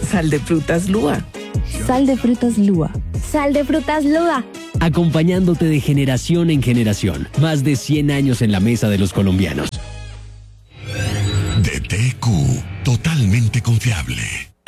Sal de frutas Lúa. Sal de frutas Lúa. Sal de frutas Lúa. Acompañándote de generación en generación. Más de 100 años en la mesa de los colombianos. DTQ, totalmente confiable.